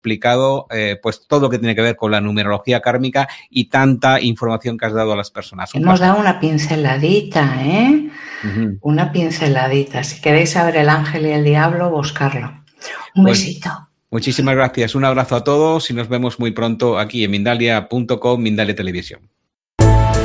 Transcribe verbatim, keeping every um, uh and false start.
explicado eh, pues todo lo que tiene que ver con la numerología kármica y tanta información que has dado a las personas. Hemos dado una pinceladita, ¿eh? Uh-huh. Una pinceladita. Si queréis saber el ángel y el diablo, buscarlo. Un pues, besito. Muchísimas gracias. Un abrazo a todos y nos vemos muy pronto aquí en Mindalia punto com, Mindalia Televisión.